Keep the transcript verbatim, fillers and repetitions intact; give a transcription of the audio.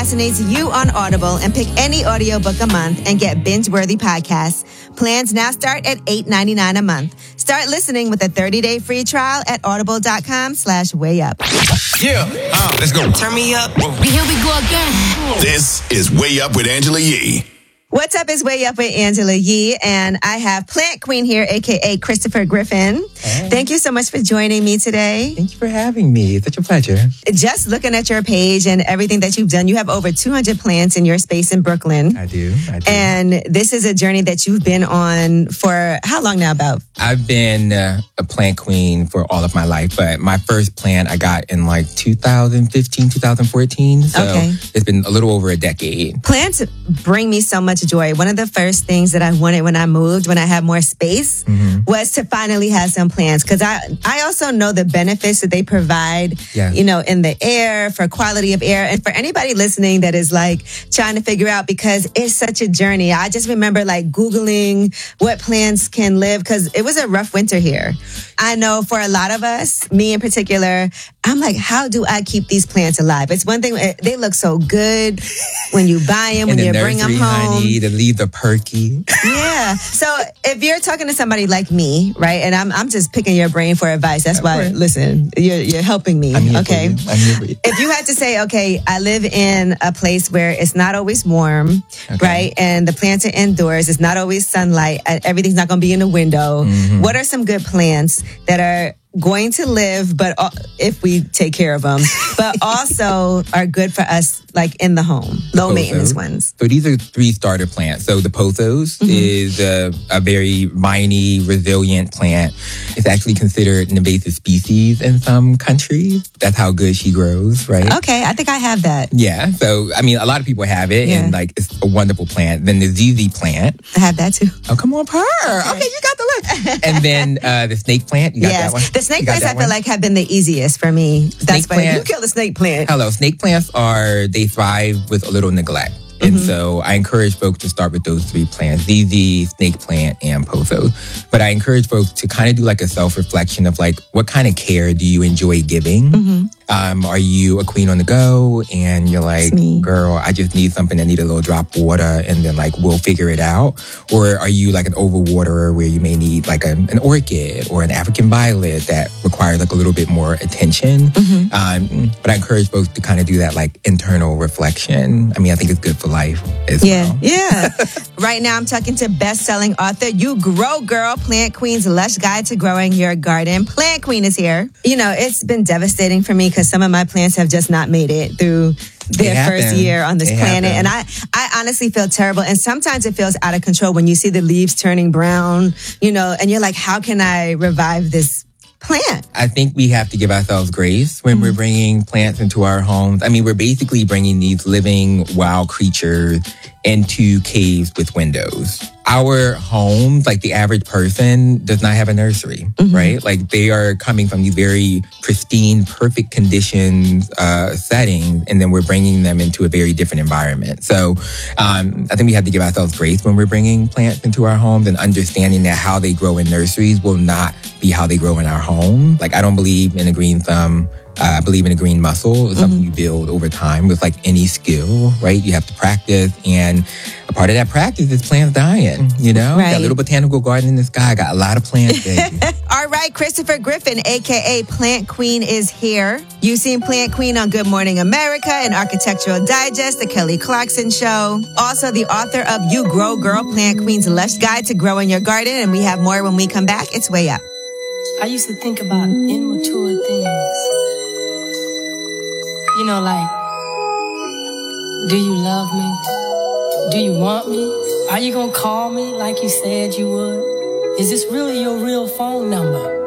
resonates you on Audible and pick any audiobook a month and get binge-worthy podcasts. Plans now start at eight dollars and ninety-nine cents a month. Start listening with a thirty-day free trial at audible.com slash way up. Yeah, uh, let's go. Turn me up. Whoa. Here we go again. This is Way Up with Angela Yee. What's up? It's Way Up with Angela Yee, and I have Plant Queen here, a k a. Christopher Griffin. Hey. Thank you so much for joining me today. Thank you for having me. It's such a pleasure. Just looking at your page and everything that you've done, you have over two hundred plants in your space in Brooklyn. I do. I do. And this is a journey that you've been on for how long now, about? I've been uh, a plant queen for all of my life, but my first plant I got in like two thousand fifteen, two thousand fourteen. So okay. It's been a little over a decade. Plants bring me so much joy. One of the first things that I wanted when I moved, when I had more space, mm-hmm. was to finally have some plants. Because I, I also know the benefits that they provide, yeah. you know, in the air, for quality of air. And for anybody listening that is like trying to figure out, because it's such a journey. I just remember like Googling what plants can live, because it was a rough winter here. I know for a lot of us, me in particular, I'm like, how do I keep these plants alive? It's one thing, they look so good when you buy them, when the you bring them home. Honey, the leaves are perky. Yeah. So if you're talking to somebody like me, right, and I'm I'm just picking your brain for advice. That's why, listen, you're you're helping me. I'm here okay. For you. I'm here for you. If you had to say, okay, I live in a place where it's not always warm, okay. right, and the plants are indoors, it's not always sunlight, everything's not going to be in the window. Mm-hmm. What are some good plants that are going to live, but uh, if we take care of them, but also are good for us, like in the home, low Pothos. maintenance ones? So these are three starter plants. So the pothos mm-hmm. is a, a very viney, resilient plant. It's actually considered an invasive species in some countries. That's how good she grows, right? Okay, I think I have that. Yeah. So, I mean, a lot of people have it, yeah. and like it's a wonderful plant. Then the Z Z plant. I have that too. Oh, come on, purr. Okay, okay, you got the list. And then uh, the snake plant. You got yes. that one? The snake plants, I feel one? like, have been the easiest for me. That's why you kill the snake plant. Hello. Snake plants are, they thrive with a little neglect. And mm-hmm. so I encourage folks to start with those three plants, Z Z, snake plant, and pothos. But I encourage folks to kind of do like a self-reflection of like, what kind of care do you enjoy giving? Mm-hmm. Um, are you a queen on the go and you're like, girl, I just need something that need a little drop of water and then like we'll figure it out? Or are you like an overwaterer where you may need like a, an orchid or an African violet that requires like a little bit more attention? Mm-hmm. Um, but I encourage folks to kind of do that like internal reflection. I mean, I think it's good for life as yeah, well. Yeah. Right now I'm talking to best-selling author, You Grow Girl, Plant Queen's Lush Guide to Growing Your Garden. Plant Queen is here. You know, it's been devastating for me because some of my plants have just not made it through their first year on this it planet. Happened. And I, I honestly feel terrible. And sometimes it feels out of control when you see the leaves turning brown, you know, and you're like, how can I revive this plant? I think we have to give ourselves grace when mm-hmm. we're bringing plants into our homes. I mean, we're basically bringing these living wild creatures into caves with windows. Our homes, like the average person, does not have a nursery, mm-hmm. right? Like they are coming from these very pristine, perfect conditions, uh, settings, and then we're bringing them into a very different environment. So um, I think we have to give ourselves grace when we're bringing plants into our homes and understanding that how they grow in nurseries will not be how they grow in our home. Like I don't believe in a green thumb. Uh, I believe in a green muscle. It's something mm-hmm. you build over time with like any skill, right? You have to practice, and a part of that practice is plants dying, you know? Right. That little botanical garden in the sky. I got a lot of plants, baby. All right, Christopher Griffin, a k a. Plant Queen is here. You've seen Plant Queen on Good Morning America and Architectural Digest, The Kelly Clarkson Show. Also the author of You Grow Girl, Plant Queen's Lush Guide to Growing Your Garden. And we have more when we come back. It's Way Up. I used to think about immature things. You know, like, do you love me? Do you want me? Are you gonna call me like you said you would? Is this really your real phone number?